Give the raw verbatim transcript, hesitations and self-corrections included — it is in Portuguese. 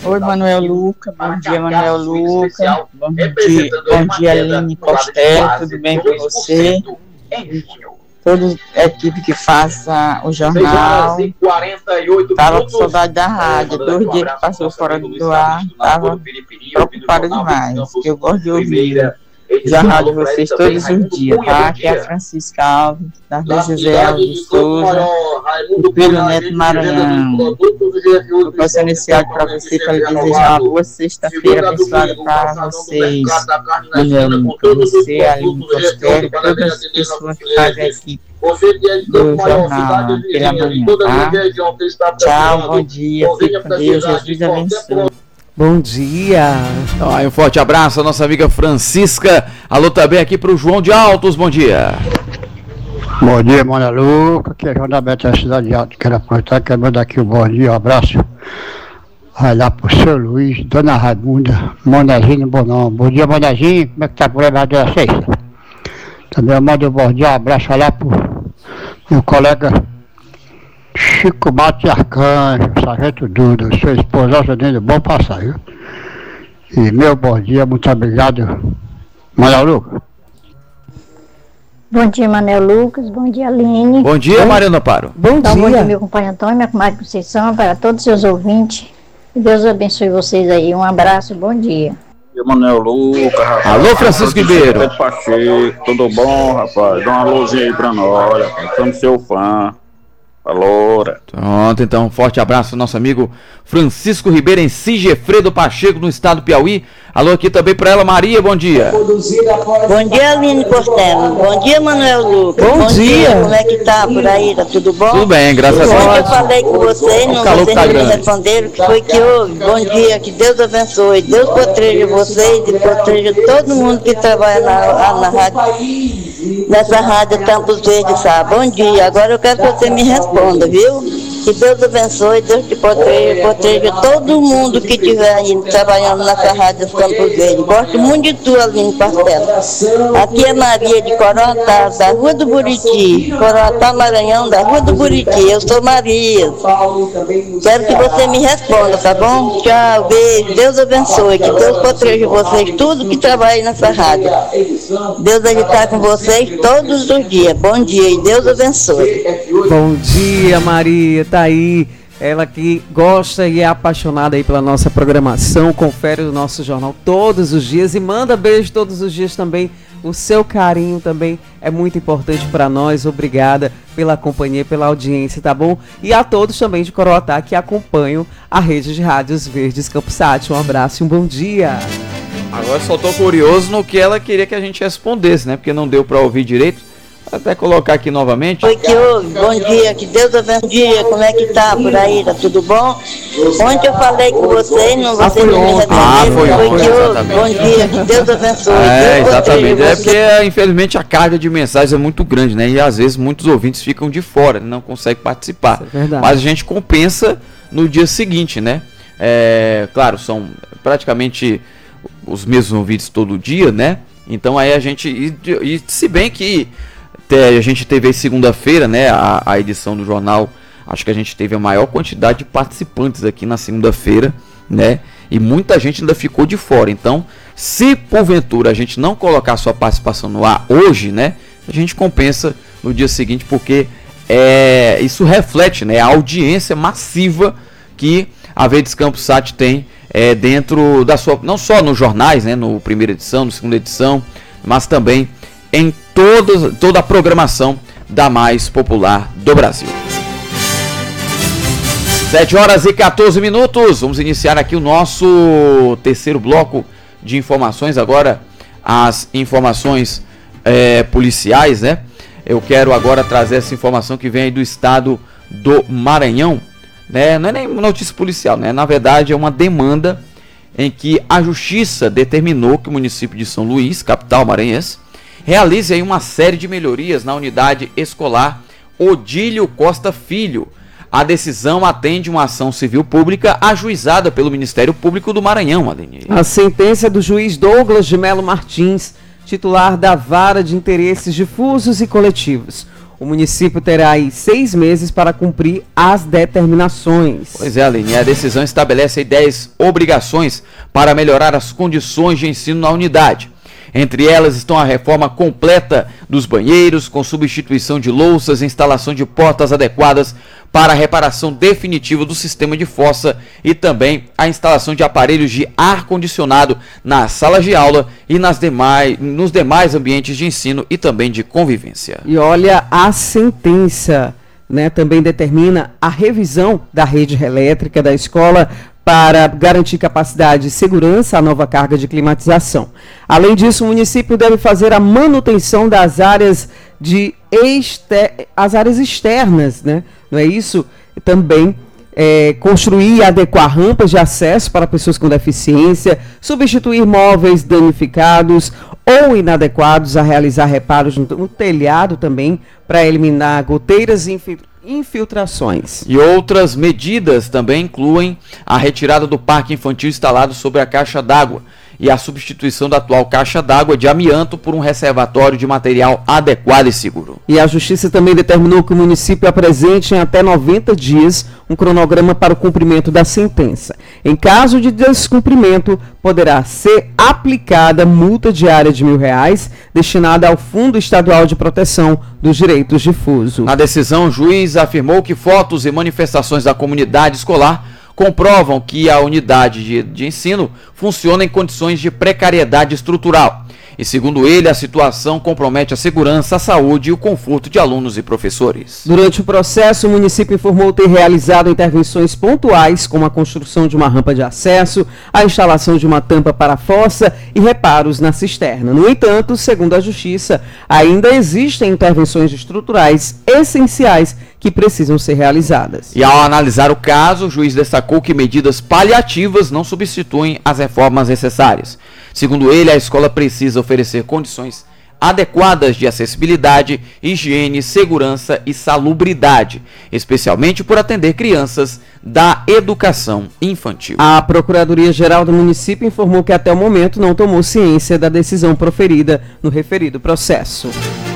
Oi, Manuel Luca, bom dia, Manuel Luca, bom dia, bom dia, Aline Costello, tudo bem com você? Toda a equipe que faça o jornal, estava com saudade da rádio, dois dias que passou fora do ar, estava preocupada demais, porque eu gosto de ouvir o jornal de vocês todos os dias, tá? Aqui é a Francisca Alves, da Zezé Alves de Souza, do Pedro Neto Maranhão. Estou passando esse áudio para você, para lhe desejar uma boa sexta-feira abençoada para vocês, Manuel Luca, você, Aline Costello, todas as pessoas que fazem a equipe do jornal pela manhã, tá? Tchau, bom dia, fique com Deus, Jesus abençoe. Bom dia. Ah, um forte abraço à nossa amiga Francisca. Alô também aqui para o João de Altos, bom dia. Bom dia, Manuel Luca, aqui é João da Beta, cidade de Alto, quero aproveitar que manda aqui um bom dia, um abraço. Vai lá pro seu Luiz, Dona Raimunda, Monazinho Bonão. Bom dia, Monazinho, como é que tá por aí, mais da sexta? Também eu mando um bom dia, um abraço lá pro meu colega Chico Matos Arcanjo, Sargento Duda, sua esposa, Janine, bom passar, viu? E meu bom dia, muito obrigado, Manuel Lucas. Bom dia, Manuel Lucas, bom dia, Aline. Bom dia, Mariana Paro. Bom então, dia. Bom dia, meu companheiro Antônio, minha comadre Conceição, para todos os seus ouvintes. Que Deus abençoe vocês aí, um abraço, bom dia. Manuel Lucas, rapaz. Alô, Francisco Ribeiro. Pedro Pacheco, tudo bom, rapaz? Dá uma luzinha aí pra nós, rapaz. Somos seu fã. Alô. Pronto, então um forte abraço ao nosso amigo Francisco Ribeiro em Sigefredo Pacheco, no estado do Piauí. Alô aqui também para ela, Maria, bom dia. Bom dia, Aline Costello. Bom dia, Manuel Lucas. Bom, bom dia. dia. Como é que tá por aí? Tá tudo bom? Tudo bem, graças a Deus. Ontem eu falei com vocês, não vocês tá não me responderam. O que foi que houve? Bom dia, que Deus abençoe. Deus proteja vocês e proteja todo mundo que trabalha na, na rádio, nessa rádio Campos Verdes, sabe? Bom dia. Agora eu quero que você me responda, viu? Que Deus abençoe, Deus te proteja, proteja todo mundo que estiver aí trabalhando nessa rádio Campos Verdes. Gosto muito de tu, Aline Costello. Aqui é Maria de Coroatá, da Rua do Buriti. Coroatá, Maranhão, da Rua do Buriti. Eu sou Maria. Quero que você me responda, tá bom? Tchau, beijo. Deus abençoe, que Deus proteja vocês, tudo que trabalha nessa rádio. Deus vai estar com vocês todos os dias. Bom dia e Deus abençoe. Bom dia, Maria. Tá aí, ela que gosta e é apaixonada aí pela nossa programação, confere o nosso jornal todos os dias e manda beijo todos os dias também. O seu carinho também é muito importante para nós. Obrigada pela companhia, pela audiência, tá bom? E a todos também de Coroatá que acompanham a rede de rádios Verdes Campusat. Um abraço e um bom dia. Agora só tô curioso no que ela queria que a gente respondesse, né? Porque não deu para ouvir direito. Vou até colocar aqui novamente. Oi, que houve? Bom dia, que Deus abençoe. Como é que tá por aí? Tá tudo bom? Ontem eu falei com vocês, não, vocês não me responderam. Ah, foi, foi, foi, que houve? exatamente. Bom dia, que Deus abençoe. É, Deus exatamente. É porque, você. infelizmente, a carga de mensagens é muito grande, né? E às vezes muitos ouvintes ficam de fora, não conseguem participar. Isso é verdade. Mas a gente compensa no dia seguinte, né? É, claro, são praticamente os mesmos ouvintes todo dia, né? Então aí a gente. E, e se bem que a gente teve aí segunda-feira, né, a, a edição do jornal, acho que a gente teve a maior quantidade de participantes aqui na segunda-feira, né, e muita gente ainda ficou de fora. Então, se porventura a gente não colocar a sua participação no ar hoje, né, a gente compensa no dia seguinte, porque é, isso reflete, né, a audiência massiva que a Verdes Campusat tem é, dentro da sua, não só nos jornais, né, no primeira edição, no segunda edição, mas também em toda, toda a programação da mais popular do Brasil. sete horas e quatorze minutos, vamos iniciar aqui o nosso terceiro bloco de informações, agora as informações é, policiais, né? Eu quero agora trazer essa informação que vem aí do estado do Maranhão, né? Não é nem notícia policial, né? Na verdade é uma demanda em que a justiça determinou que o município de São Luís, capital maranhense, realize aí uma série de melhorias na unidade escolar Odílio Costa Filho. A decisão atende uma ação civil pública ajuizada pelo Ministério Público do Maranhão, Aline. A sentença do juiz Douglas de Melo Martins, titular da Vara de Interesses Difusos e Coletivos. O município terá aí seis meses para cumprir as determinações. Pois é, Aline, a decisão estabelece aí dez obrigações para melhorar as condições de ensino na unidade. Entre elas estão a reforma completa dos banheiros, com substituição de louças, instalação de portas adequadas para a reparação definitiva do sistema de fossa e também a instalação de aparelhos de ar-condicionado nas salas de aula e nas demais, nos demais ambientes de ensino e também de convivência. E olha, a sentença, né, também determina a revisão da rede elétrica da escola para garantir capacidade e segurança à nova carga de climatização. Além disso, o município deve fazer a manutenção das áreas de exter... as áreas externas, né? Não é isso? Também é, construir e adequar rampas de acesso para pessoas com deficiência, substituir móveis danificados ou inadequados, a realizar reparos no, no telhado também para eliminar goteiras e infiltrações. infiltrações. E outras medidas também incluem a retirada do parque infantil instalado sobre a caixa d'água e a substituição da atual caixa d'água de amianto por um reservatório de material adequado e seguro. E a Justiça também determinou que o município apresente em até noventa dias um cronograma para o cumprimento da sentença. Em caso de descumprimento, poderá ser aplicada multa diária de mil reais destinada ao Fundo Estadual de Proteção dos Direitos Difusos. Na decisão, o juiz afirmou que fotos e manifestações da comunidade escolar comprovam que a unidade de, de ensino funciona em condições de precariedade estrutural. E, segundo ele, a situação compromete a segurança, a saúde e o conforto de alunos e professores. Durante o processo, o município informou ter realizado intervenções pontuais, como a construção de uma rampa de acesso, a instalação de uma tampa para a fossa e reparos na cisterna. No entanto, segundo a Justiça, ainda existem intervenções estruturais essenciais que precisam ser realizadas. E ao analisar o caso, o juiz destacou que medidas paliativas não substituem as reformas necessárias. Segundo ele, a escola precisa oferecer condições adequadas de acessibilidade, higiene, segurança e salubridade, especialmente por atender crianças da educação infantil. A Procuradoria-Geral do município informou que até o momento não tomou ciência da decisão proferida no referido processo.